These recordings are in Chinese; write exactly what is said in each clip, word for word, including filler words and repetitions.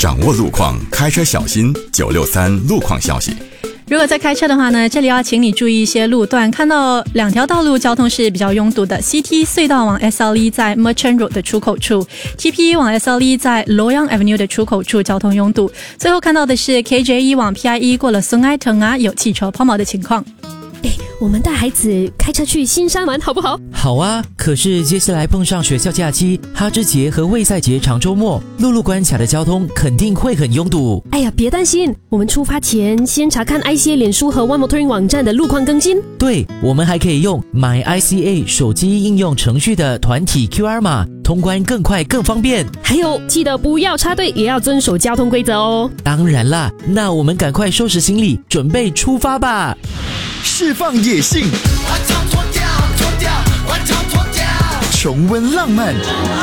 掌握路况，开车小心。九六三路况消息。 如果在开车的话呢，这里要请你注意一些路段，看到两条道路交通是比较拥堵的。 C T 隧道往 S L E 在 Merchant Road 的出口处， T P 往 S L E 在 Loyang Avenue 的出口处交通拥堵。最后看到的是 K J E 往 P I E 过了 Sungai Tengah 有汽车抛锚的情况。 哎，我们带孩子开车去新山玩好不好？ 好啊，可是接下来碰上学校假期、哈芝节和卫赛节长周末，陆路关卡的交通肯定会很拥堵。 哎呀，别担心，我们出发前先查看 I C A 脸书和 One Motoring 网站的路况更新。 对，我们还可以用 My I C A 手机应用程序的团体 Q R 码，通关更快更方便。 还有，记得不要插队，也要遵守交通规则哦。 当然啦，那我们赶快收拾行李，准备出发吧。 释放野性，重温浪漫，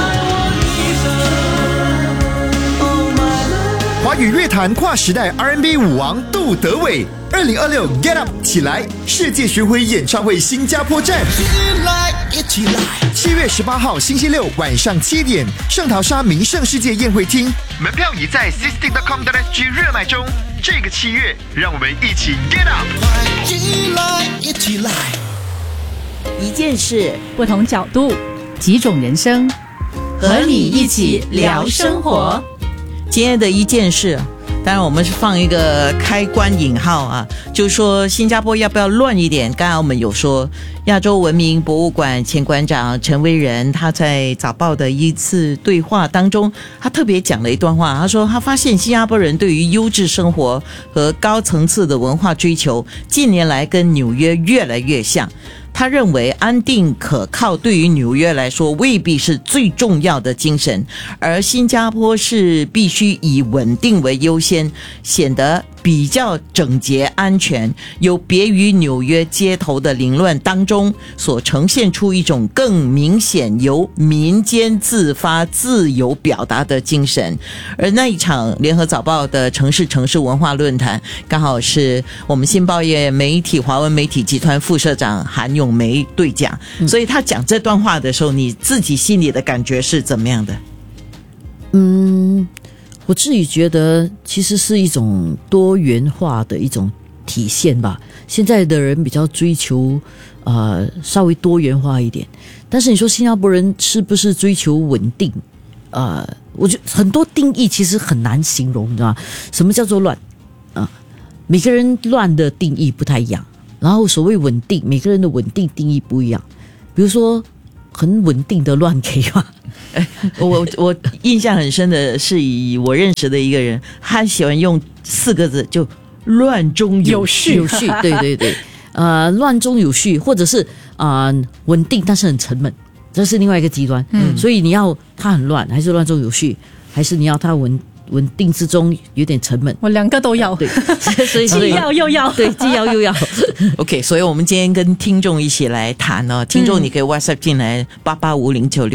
华语乐坛跨时代 R and B 舞王杜德伟，二零二六 Get Up 起来世界巡回演唱会新加坡站，七月十八号星期六晚上七点，圣淘沙名胜世界宴会厅，门票已在 sixteen dot com dot s g 热卖中。这个七月，让我们一起 Get Up， 一来一起来，一件事， 不同角度， 几种人生，和你一起聊生活。 今天的一件事，当然我们是放一个开关引号啊，就是说新加坡要不要乱一点。刚才我们有说亚洲文明博物馆前馆长陈威仁，他在早报的一次对话当中，他特别讲了一段话，他说他发现新加坡人对于优质生活和高层次的文化追求近年来跟纽约越来越像。他认为安定可靠对于纽约来说未必是最重要的精神，而新加坡是必须以稳定为优先，显得比较整洁安全，有别于纽约街头的凌乱当中所呈现出一种更明显由民间自发自由表达的精神。而那一场联合早报的城市城市文化论坛，刚好是我们新报业媒体华文媒体集团副社长韩永梅对讲，所以他讲这段话的时候，你自己心里的感觉是怎么样的？ 嗯，我自己觉得其实是一种多元化的一种体现吧。现在的人比较追求呃稍微多元化一点，但是你说新加坡人是不是追求稳定？呃，我觉得很多定义其实很难形容，你知道吗？什么叫做乱啊、呃？每个人乱的定义不太一样。然后所谓稳定，每个人的稳定定义不一样。比如说很稳定的乱可以吗？ 我我印象很深的是，以我认识的一个人，他喜欢用四个字，就乱中有序。 有序，对对对，呃，乱中有序，或者是啊、呃、稳定但是很沉闷，这是另外一个极端。嗯，所以你要它很乱，还是乱中有序，还是你要它稳稳定之中有点沉闷？ 我两个都要， 对，所以既要又要， 对，既要又要。 OK， 所以我们今天跟听众一起来谈哦，听众你可以 WhatsApp 进来八八五零九六。